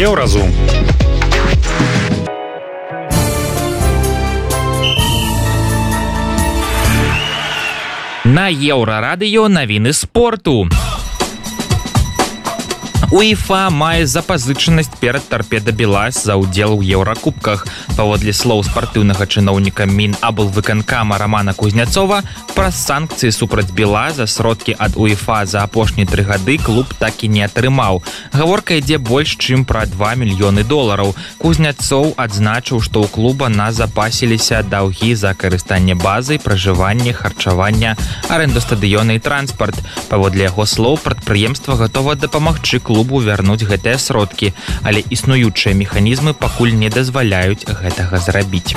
Еўразум. На Еўрарадыё навіны спорту. УЕФА мае запазычанасць перад Торпедо Белаз за ўдзел у Еўракубках. Паводле слоў спартыўнага чыноўніка Мінаблвыканкама Романа Кузняцова, праз санкцыі супраць Белаза сродкі ад УЕФА за апошнія 3 гады клуб так і не атрымаў. Гаворка ідзе больш чым пра $2 мільёны. Кузняцоў адзначыў, што ў клуба назапасіліся даўгі за карыстанне базай, пражыванне, харчавання, арэнду стадыёна і транспарт. Паводле яго слоў, прадпрыемства гатова дапамагчы клубу вярнуць гэтыя сродкі, але існуючыя механізмы пакуль не дазваляюць гэтага зрабіць.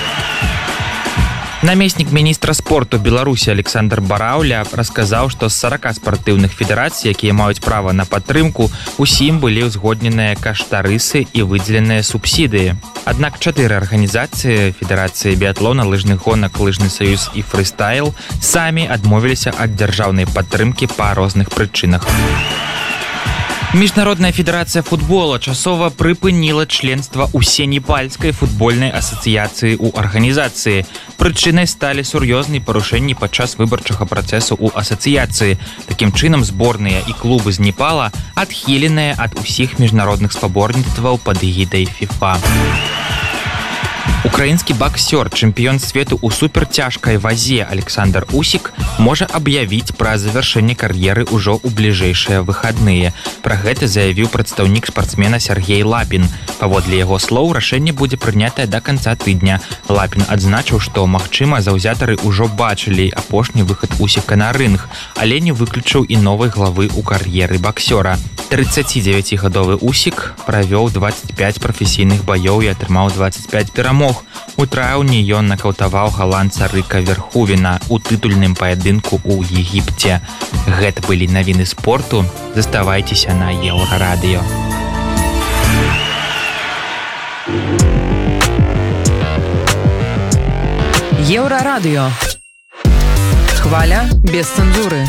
Намеснік міністра спорту Беларусі Александр Бараўля расказаў, што з 40 спартыўных федэрацый, якія маюць права на падтрымку, усім былі ўзгодненыя каштарысы і выдзеленыя субсідыі. Аднак 4 арганізацыі федэрацыі біятлона, лыжных гонак, лыжны саюз і фрыстайл самі адмовіліся ад дзяржаўнай падтрымкі па розных прычынах. Міжнародная федэрацыя футбола часова прыпыніла членства ў Сенепальскай футбольнай асацыяцыі ў арганізацыі. Прычынай сталі сур'ёзныя парушэнні падчас выбарчага працэсу ў асацыяцыі. Такім чынам, зборныя і клубы з Непала адхіленыя ад усіх міжнародных спаборніцтваў пад эгідай ФІФА. Украінскі баксёр, чэмпіён свету ў суперцяжкай вазе Александр Усік можа аб'явіць пра завяршэнне кар'еры ўжо ў бліжэйшыя выхадныя. Пра гэта заявіў прадстаўнік спартсмена Сергей Лапін. Паводле яго слоў, рашэнне будзе прынятае да канца тыдня. Лапін адзначыў, што, магчыма, заўзятары ўжо бачылі апошні выхад Усіка на рынг, але не выключыў і новай главы ў кар'еры баксёра. 39-гадовы Усік правёў 25 прафесійных баёў і атрымаў 25 перамог. У траўні ён накаўтаваў галандца Рыка Верхувена ў тытульным паядынку ў Егіпце. Гэта былі навіны спорту. Заставайцеся на Еўрарадыё. Еўрарадыё. Хваля без цэнзуры.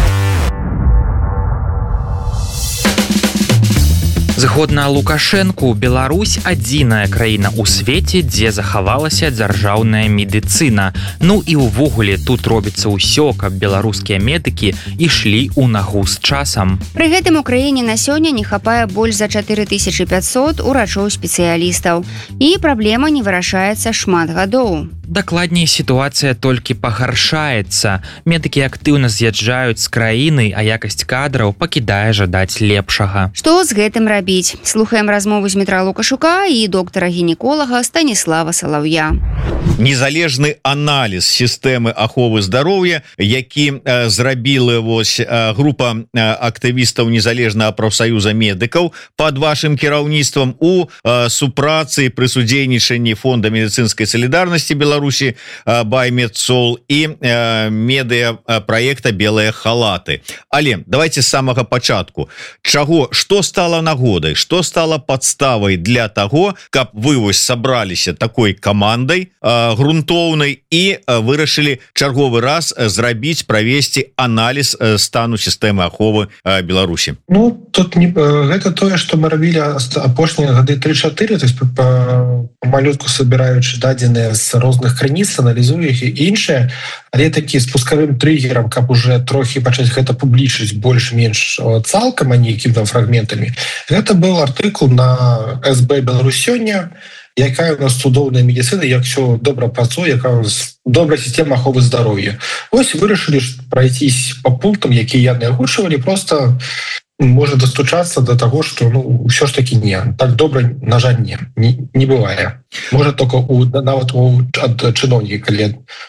Згодна Лукашэнку, Беларусь адзіная краіна ў свеце, дзе захавалася дзяржаўная медыцына. Ну і ўвогуле тут робіцца ўсё, каб беларускія медыкі ішлі ў нагу з часам. Пры гэтым у краіне на сёння не хапае больш за 4500 урачоў-спецыялістаў. І праблема не вырашаецца шмат гадоў. Дакладней, сітуацыя толькі пагаршаецца. Медыкі актыўна з'язджаюць з краіны, а якасць кадраў пакідае жадаць лепшага. Што з гэтым рабіць? Слухаем размову з Дмітра Лукашука і доктара-гінеколага Станіслава Салаўя. Незалежны аналіз сістэмы аховы здароўя, які зрабіла група актывістаў незалежнага прафсаюза медыкаў пад вашым кіраўніцтвам у супрацы пры судзейнічанні фонда медыцынскай салідарнасці Беларусі Баймедсол і медыа-праекта «Белыя халаты». Але давайте з самага пачатку. Што стала нагодай, што стала падставай для таго, каб вы сабраліся такой камандай грунтоўнай і вырашылі чарговы раз зрабіць, правесці аналіз стану сістэмы аховы Беларусі? Тут гэта тое, што мы рабілі апошнія гады 3-4, то есть памалётку собираючы дадзеныя з розных крыніц, аналізуе іх і іншыя, але такі спускавым триггерам, каб уже трохі пачаць гэта публічыць больш-менш цалкам, а не якімі фрагментамі. Гэта быў артыкул на СБ Беларусь сёння, якая у нас цудоўная медыцына, як все добра працуе, якая у нас добрая сістэма аховы здароўя. Вось вырашылі прайцісь па пунктам, якія яны агучвалі, просто можа дастучацца до таго, што ўсё ж такі не. Так добра, на жаль, не бывае. Можа только нават ад чыноўніка, калі